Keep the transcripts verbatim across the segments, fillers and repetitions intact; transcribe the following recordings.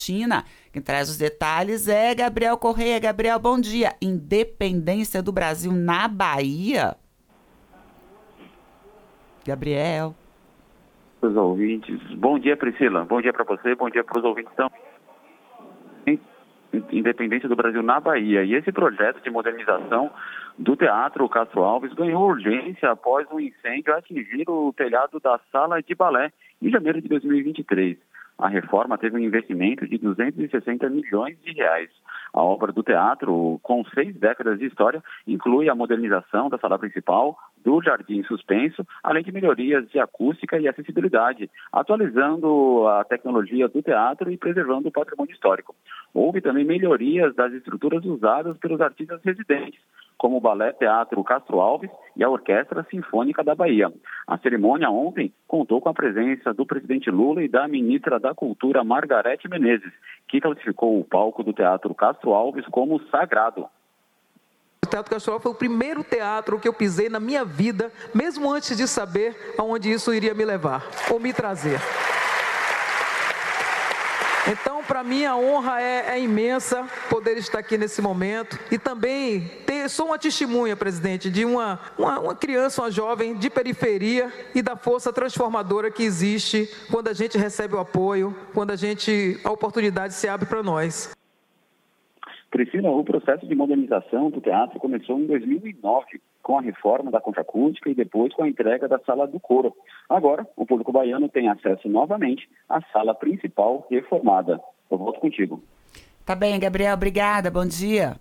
China. Quem traz os detalhes é Gabriel Correia. Gabriel, bom dia. Independência do Brasil na Bahia. Gabriel. Os ouvintes. Bom dia, Priscila. Bom dia para você, bom dia para os ouvintes também. Independência do Brasil na Bahia. E esse projeto de modernização do Teatro Castro Alves ganhou urgência após um incêndio atingir o telhado da Sala de Balé em janeiro de dois mil e vinte e três. A reforma teve um investimento de duzentos e sessenta milhões de reais. A obra do teatro, com seis décadas de história, inclui a modernização da sala principal, do jardim suspenso, além de melhorias de acústica e acessibilidade, atualizando a tecnologia do teatro e preservando o patrimônio histórico. Houve também melhorias das estruturas usadas pelos artistas residentes, como o Balé Teatro Castro Alves e a Orquestra Sinfônica da Bahia. A cerimônia ontem contou com a presença do presidente Lula e da ministra da Cultura, Margarete Menezes, que classificou o palco do Teatro Castro Alves como sagrado. O Teatro Castro Alves foi o primeiro teatro que eu pisei na minha vida, mesmo antes de saber aonde isso iria me levar, ou me trazer. Então, para mim, a honra é, é imensa poder estar aqui nesse momento e também ter, sou uma testemunha, presidente, de uma, uma, uma criança, uma jovem de periferia e da força transformadora que existe quando a gente recebe o apoio, quando a gente, a oportunidade se abre para nós. Priscila, o processo de modernização do teatro começou em dois mil e nove, com a reforma da concha acústica e depois com a entrega da sala do coro. Agora, o público baiano tem acesso novamente à sala principal reformada. Eu volto contigo. Tá bem, Gabriel, obrigada, bom dia.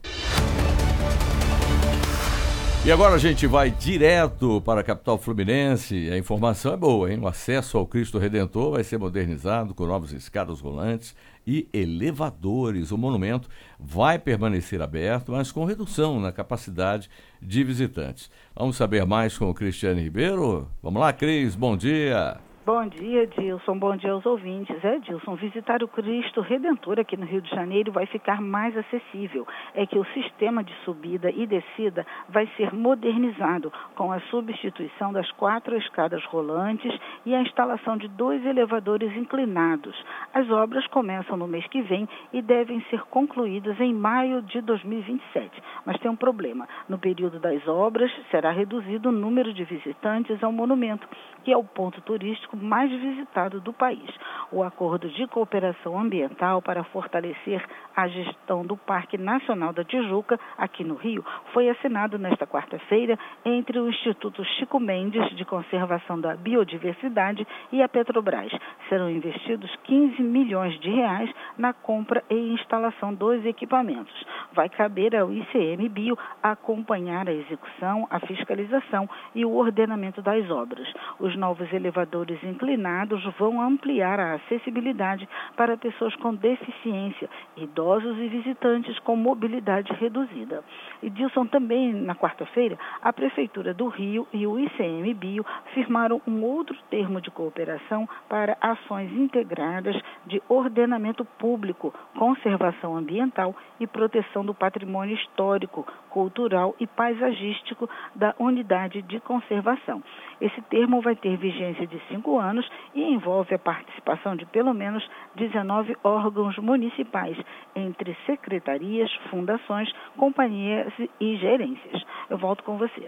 E agora a gente vai direto para a capital fluminense. A informação é boa, hein? O acesso ao Cristo Redentor vai ser modernizado com novas escadas rolantes e elevadores. O monumento vai permanecer aberto, mas com redução na capacidade de visitantes. Vamos saber mais com o Cristiane Ribeiro? Vamos lá, Cris, bom dia. Bom dia, Dilson. Bom dia aos ouvintes. É, Dilson, visitar o Cristo Redentor aqui no Rio de Janeiro vai ficar mais acessível. É que o sistema de subida e descida vai ser modernizado com a substituição das quatro escadas rolantes e a instalação de dois elevadores inclinados. As obras começam no mês que vem e devem ser concluídas em maio de dois mil e vinte e sete. Mas tem um problema. No período das obras, será reduzido o número de visitantes ao monumento, que é o ponto turístico mais visitado do país. O acordo de cooperação ambiental para fortalecer a gestão do Parque Nacional da Tijuca, aqui no Rio, foi assinado nesta quarta-feira entre o Instituto Chico Mendes de Conservação da Biodiversidade e a Petrobras. Serão investidos quinze milhões de reais na compra e instalação dos equipamentos. Vai caber ao I C M Bio acompanhar a execução, a fiscalização e o ordenamento das obras. Os novos elevadores inclinados vão ampliar a acessibilidade para pessoas com deficiência, idosos e visitantes com mobilidade reduzida. E Dilson, também na quarta-feira, a Prefeitura do Rio e o I C M Bio firmaram um outro termo de cooperação para ações integradas de ordenamento público, conservação ambiental e proteção do patrimônio histórico, cultural e paisagístico da unidade de conservação. Esse termo vai ter vigência de cinco anos e envolve a participação de pelo menos dezenove órgãos municipais, entre secretarias, fundações, companhias e gerências. Eu volto com você.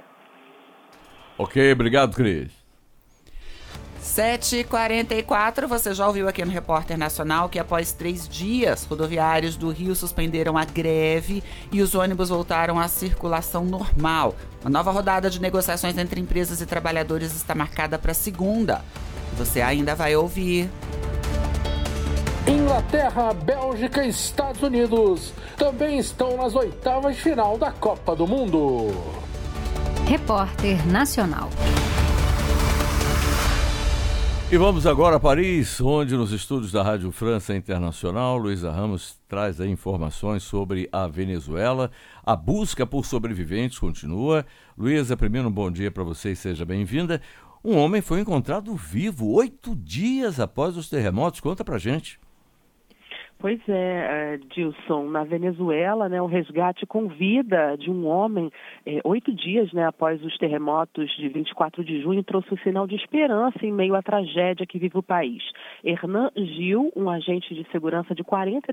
Ok, obrigado, Cris. sete e quarenta e quatro, você já ouviu aqui no Repórter Nacional que após três dias, rodoviários do Rio suspenderam a greve e os ônibus voltaram à circulação normal. Uma nova rodada de negociações entre empresas e trabalhadores está marcada para segunda. Você ainda vai ouvir. Inglaterra, Bélgica e Estados Unidos também estão nas oitavas de final da Copa do Mundo. Repórter Nacional. E vamos agora a Paris, onde nos estúdios da Rádio França Internacional, Luísa Ramos traz aí informações sobre a Venezuela. A busca por sobreviventes continua. Luísa, primeiro um bom dia para você e seja bem-vinda. Um homem foi encontrado vivo oito dias após os terremotos. Conta pra gente. Pois é, Dilson, na Venezuela, né, o resgate com vida de um homem, é, oito dias, né, após os terremotos de vinte e quatro de junho, trouxe um sinal de esperança em meio à tragédia que vive o país. Hernan Gil, um agente de segurança de quarenta